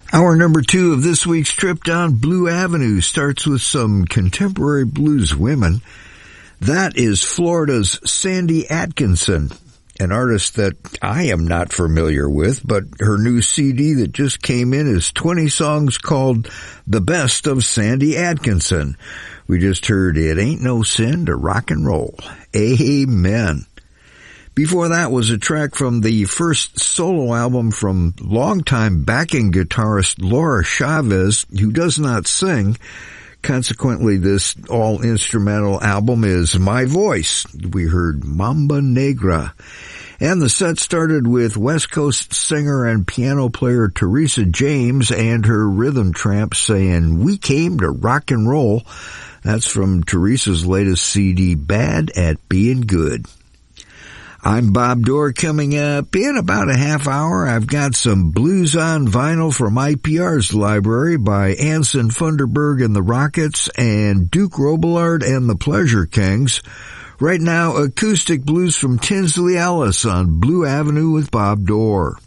Hour number 2 of this week's trip down Blue Avenue starts with some contemporary blues women. That is Florida's Sandy Atkinson, an artist that I am not familiar with, but her new CD that just came in is 20 songs called The Best of Sandy Atkinson. We just heard It Ain't No Sin to Rock and Roll. Amen. Before that was a track from the first solo album from longtime backing guitarist Laura Chavez, who does not sing. Consequently, this all-instrumental album is My Voice. We heard Mamba Negra. And the set started with West Coast singer and piano player Teresa James and her rhythm tramp saying, "We came to rock and roll." That's from Teresa's latest CD, Bad at Being Good. I'm Bob Dorr. Coming up in about a half hour, I've got some blues on vinyl from IPR's library by Anson Funderburgh and the Rockets and Duke Robillard and the Pleasure Kings. Right now, acoustic blues from Tinsley Ellis on Blue Avenue with Bob Dorr.